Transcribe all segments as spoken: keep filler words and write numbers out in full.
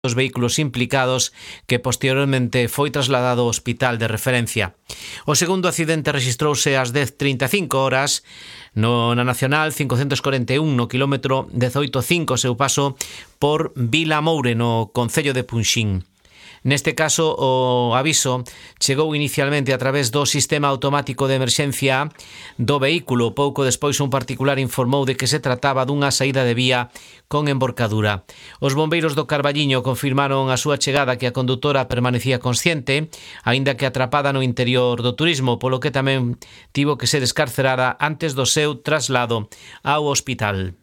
dos vehículos implicados que posteriormente foi trasladado ao hospital de referencia. O segundo accidente rexistrouse ás dez trinta e cinco horas no, na Nacional cincocentos corenta e un no quilómetro dezoito cinco seu paso por Vilamoure no concello de Punxín. Neste caso, o aviso chegou inicialmente a través do sistema automático de emerxencia do vehículo. Pouco despois un particular informou de que se trataba dunha saída de vía con emborcadura. Os bombeiros do Carballiño confirmaron a súa chegada que a condutora permanecía consciente, aínda que atrapada no interior do turismo, polo que tamén tivo que ser escarcerada antes do seu traslado ao hospital.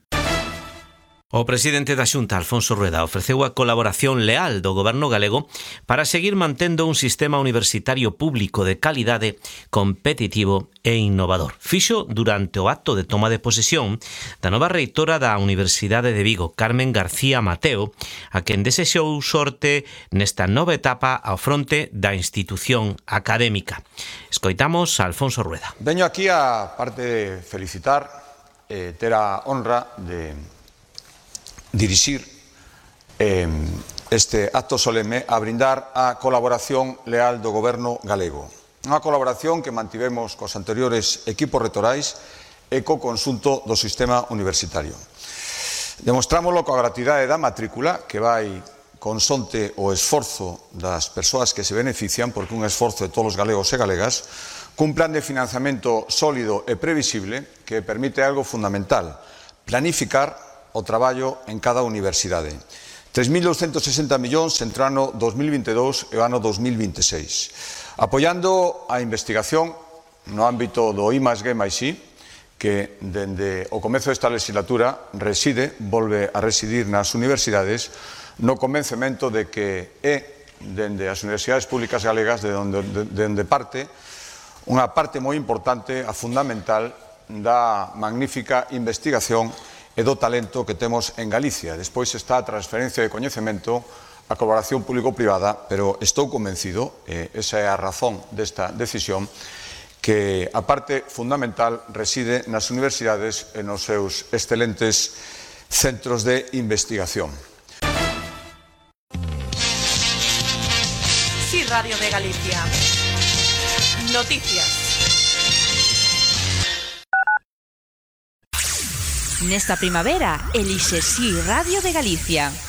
O presidente da Xunta, Alfonso Rueda, ofreceu a colaboración leal do goberno galego para seguir mantendo un sistema universitario público de calidade, competitivo e innovador. Fixo durante o acto de toma de posesión da nova reitora da Universidade de Vigo, Carmen García Mateo, a quen desexou sorte nesta nova etapa ao fronte da institución académica. Escoitamos a Alfonso Rueda. Veño aquí a parte de felicitar, eh, ter a honra de dirixir eh, este acto solemne a brindar a colaboración leal do goberno galego. Unha colaboración que mantivemos cos anteriores equipos rectorais e co conxunto do sistema universitario. Demostrámoslo coa gratuidade da matrícula, que vai consonte o esforzo das persoas que se benefician, porque un esforzo de todos os galegos e galegas, cun plan de financiamento sólido e previsible que permite algo fundamental: planificar o traballo en cada universidade. tres mil douscentos sesenta millóns entre o ano dos mil vinte e dous e o ano dos mil vinte e seis. Apoiando a investigación no ámbito do I máis G máis I, que dende o comezo desta legislatura reside, volve a residir nas universidades, no convencemento de que é dende as universidades públicas galegas de onde, de, de onde parte unha parte moi importante, a fundamental, da magnífica investigación e do talento que temos en Galicia. Despois está a transferencia de coñecemento, a colaboración público-privada, pero estou convencido, e esa é a razón desta decisión, que a parte fundamental reside nas universidades e nos seus excelentes centros de investigación. Sí, Radio de Galicia. Noticias. Nesta primavera, elixe Si Radio de Galicia.